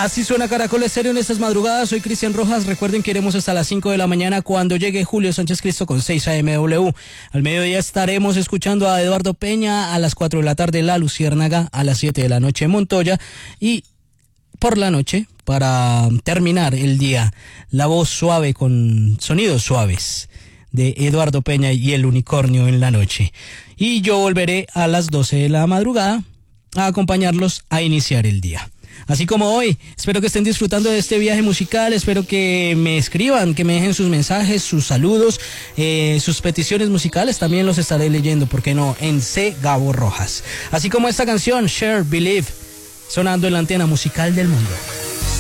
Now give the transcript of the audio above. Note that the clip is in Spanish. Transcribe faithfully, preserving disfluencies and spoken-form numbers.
Así suena Caracol Estéreo en estas madrugadas. Soy Cristian Rojas. Recuerden que iremos hasta las cinco de la mañana cuando llegue Julio Sánchez Cristo con seis A M W. Al mediodía estaremos escuchando a Eduardo Peña, a las cuatro de la tarde La Luciérnaga, a las siete de la noche Montoya y por la noche, para terminar el día, la voz suave con sonidos suaves de Eduardo Peña y el unicornio en la noche. Y yo volveré a las doce de la madrugada a acompañarlos a iniciar el día. Así como hoy, espero que estén disfrutando de este viaje musical, espero que me escriban, que me dejen sus mensajes, sus saludos, eh, sus peticiones musicales, también los estaré leyendo, ¿por qué no?, en C. Gabo Rojas. Así como esta canción, Share, Believe, sonando en la antena musical del mundo.